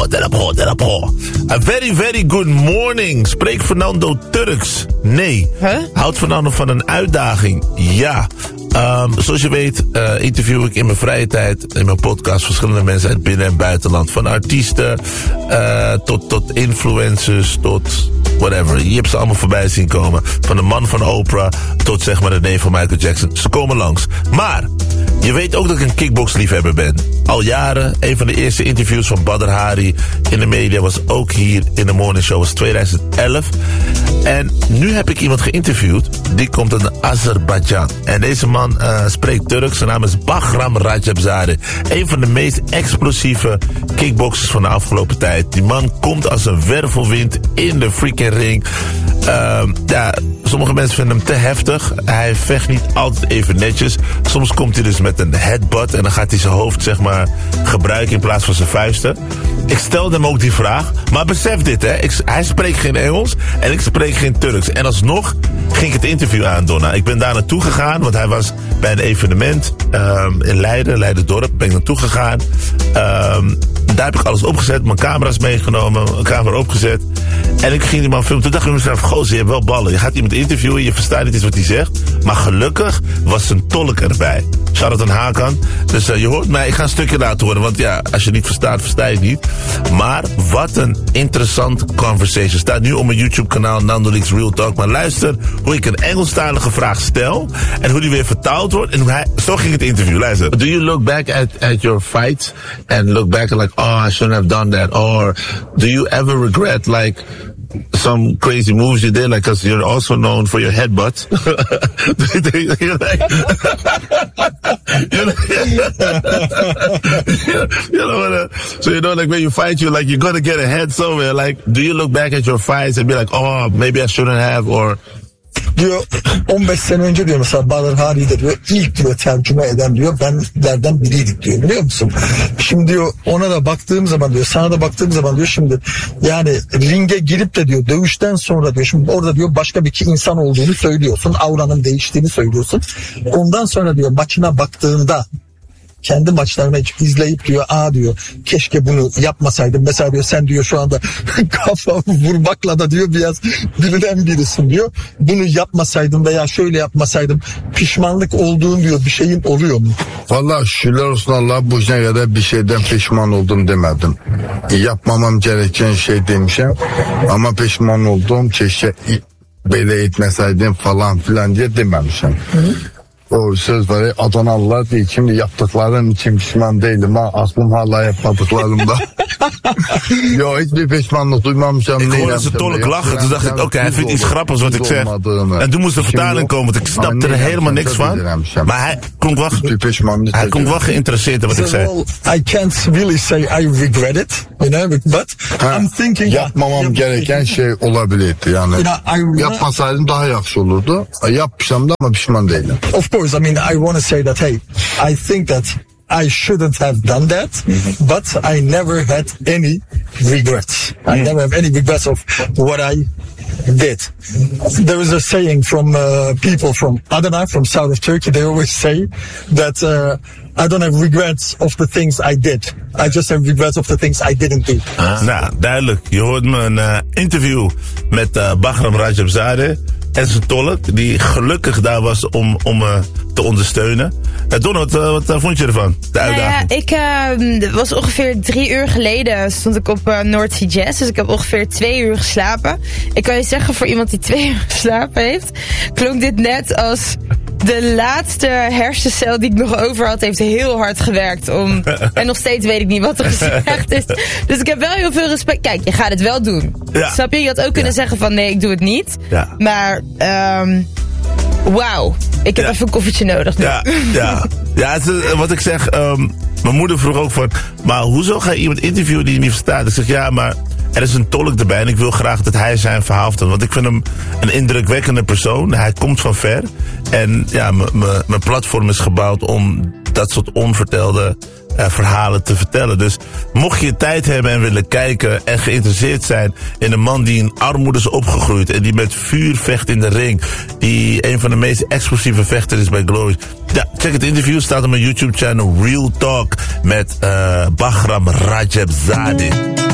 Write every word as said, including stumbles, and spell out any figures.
po, de la po, de la po. A very, very good morning. Spreekt Fernando Turks? Nee. Huh? Houdt Fernando van een uitdaging? Ja. Um, zoals je weet uh, interview ik in mijn vrije tijd in mijn podcast verschillende mensen uit binnen- en buitenland. Van artiesten uh, tot, tot influencers tot whatever. Je hebt ze allemaal voorbij zien komen. Van de man van Oprah tot zeg maar de neef van Michael Jackson. Ze komen langs. Maar je weet ook dat ik een kickboxliefhebber ben. Al jaren. Een van de eerste interviews van Badr Hari in de media was ook hier in de Morning Show. Was twintig elf. En nu heb ik iemand geïnterviewd. Die komt uit Azerbeidzjan. En deze man uh, spreekt Turks. Zijn naam is Bahram Rajabzadeh. Een van de meest explosieve kickboxers van de afgelopen tijd. Die man komt als een wervelwind in de freaking ring. Uh, ja, sommige mensen vinden hem te heftig. Hij vecht niet altijd even netjes. Soms komt hij dus met een headbutt. En dan gaat hij zijn hoofd zeg maar gebruiken in plaats van zijn vuisten. Ik stelde hem ook die vraag. Maar besef dit hè. Ik, hij spreekt geen Engels. En ik spreek geen Turks. En alsnog ging ik het interview aan, Donna. Ik ben daar naartoe gegaan. Want hij was bij een evenement um, in Leiden. Leiden-dorp. Ben ik naartoe gegaan. Um, daar heb ik alles opgezet. Mijn camera's meegenomen. Mijn camera opgezet. En ik ging die man filmen. Toen dacht ik mezelf, goh, je hebt wel ballen. Je gaat iemand interviewen. Je verstaat niet eens wat hij zegt. Maar gelukkig was zijn tolk erbij. Shout-out aan Hakan. Dus uh, je hoort mij. Ik ga een stukje laten horen. Want ja, als je niet verstaat, versta je het niet. Maar wat een interessant conversation. Staat nu op mijn YouTube kanaal Nando Leaks Real Talk. Maar luister hoe ik een Engelstalige vraag stel. En hoe die weer vertaald wordt. En hoe hij... Zo ging het interview. Luister. Do you look back at, at your fight? And look back and like, oh, I shouldn't have done that. Or do you ever regret like some crazy moves you did, like, because you're also known for your headbutt. you're like, you know what? Uh, so you know, like when you fight, you like you're gonna get a head somewhere. Like, do you look back at your fights and be like, oh, maybe I shouldn't have, or diyor on beş sene önce diyor mesela Badr Hari'de diyor ilk diyor tercüme eden diyor benlerden biriydik diyor, biliyor musun? Şimdi diyor ona da baktığım zaman diyor, sana da baktığım zaman diyor, şimdi yani ringe girip de diyor dövüşten sonra diyor, şimdi orada diyor başka bir insan olduğunu söylüyorsun, auranın değiştiğini söylüyorsun. Ondan sonra diyor maçına baktığında kendi maçlarını izleyip diyor, aa diyor keşke bunu yapmasaydım. Mesela diyor sen diyor şu anda kafa vurmakla da diyor biraz bilinen birisin diyor. Bunu yapmasaydım veya şöyle yapmasaydım pişmanlık olduğun diyor bir şeyin oluyor mu? Vallahi şükürler olsun Allah'a, bu yüzden kadar bir şeyden pişman oldum demedim. Yapmamam gereken şey demişim ama pişman oldum, keşke böyle etmeseydim falan filan diye dememişim. Hı hı. O söz var ya, Adanalılar diye, şimdi yaptıklarım için pişman değilim ha, aklım hala yapmadıklarımda. Yo, hiçbir pişmanlık duymamışım. Ik hoorde ze tolk lachen, toen dacht ik, oké, okay, hij vindt iets grappigs wat ik zeg. En toen moest de vertaling komen, want ik snapte er helemaal niks van. Maar hij klonk wel, hij klonk wel geïnteresseerd in wat ik zei. I can't really say I regret it, you know, but ha, I'm thinking... Yapmamam gereken şey olabilirdi yani. Yapmasaydım daha yaxşı olurdu. Yapmışam da ama pişman değilim. Of course, I mean, I want to say that, hey, I think that I shouldn't have done that, mm-hmm. but I never had any regrets. Mm-hmm. I never have any regrets of what I did. There is a saying from uh, people from Adana, from south of Turkey. They always say that uh, I don't have regrets of the things I did. I just have regrets of the things I didn't do. Ah. Nou, duidelijk. Je hoort me een uh, interview met uh, Bahram Rajabzadeh en zijn tolk, die gelukkig daar was om, om uh, te ondersteunen. Uh, Don, wat, uh, wat uh, vond je ervan? De uitdaging? Nou ja, ik uh, was ongeveer drie uur geleden stond ik op uh, North Sea Jazz. Dus ik heb ongeveer twee uur geslapen. Ik kan je zeggen, voor iemand die twee uur geslapen heeft, klonk dit net als de laatste hersencel die ik nog over had, heeft heel hard gewerkt om... En nog steeds weet ik niet wat er gezegd is. Dus ik heb wel heel veel respect. Kijk, je gaat het wel doen. Ja. Snap je? Je had ook kunnen ja. zeggen van nee, ik doe het niet. Ja. Maar, um, wauw. Ik heb ja. even een koffietje nodig nu. Ja, ja. ja het is, wat ik zeg, um, mijn moeder vroeg ook van, maar hoezo ga je iemand interviewen die je niet verstaat? Ik zeg, ja, maar er is een tolk erbij en ik wil graag dat hij zijn verhaal vertelt. Want ik vind hem een indrukwekkende persoon. Hij komt van ver. En ja, mijn platform is gebouwd om dat soort onvertelde uh, verhalen te vertellen. Dus mocht je tijd hebben en willen kijken en geïnteresseerd zijn in een man die in armoede is opgegroeid en die met vuur vecht in de ring, die een van de meest explosieve vechters is bij Glory. Ja, check het interview, staat op mijn YouTube channel Real Talk met uh, Bahram Rajabzadeh.